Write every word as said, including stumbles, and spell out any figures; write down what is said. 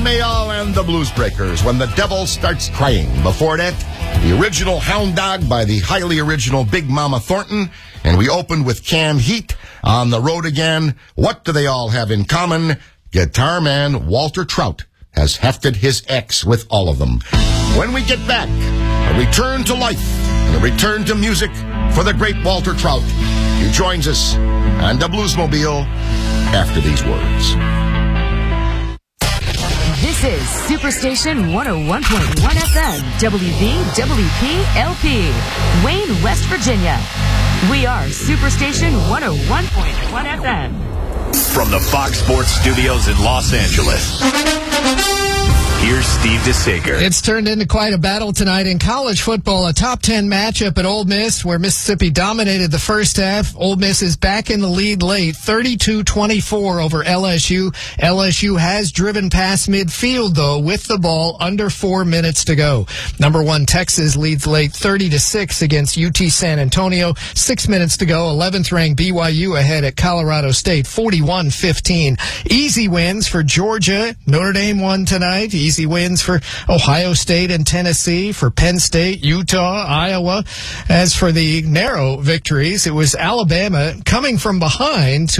Mayo and the Blues Breakers, When the Devil Starts Crying. Before that, the original Hound Dog by the highly original Big Mama Thornton. And we opened with Cam Heat, On the Road Again. What do they all have in common? Guitar man Walter Trout has hefted his X with all of them. When we get back, a return to life and a return to music for the great Walter Trout. He joins us on the Bluesmobile after these words. This is Superstation one oh one point one F M, W V W P L P, Wayne, West Virginia. We are Superstation one oh one point one F M. From the Fox Sports Studios in Los Angeles, here's Steve DeSager. It's turned into quite a battle tonight in college football. A top ten matchup at Ole Miss, where Mississippi dominated the first half. Ole Miss is back in the lead late, thirty-two twenty-four over L S U. L S U has driven past midfield, though, with the ball under four minutes to go. Number one, Texas leads late thirty to six against U T San Antonio. Six minutes to go. eleventh ranked B Y U ahead at Colorado State, forty-one fifteen. Easy wins for Georgia. Notre Dame won tonight. Easy wins for Ohio State and Tennessee, for Penn State, Utah, Iowa. As for the narrow victories, it was Alabama coming from behind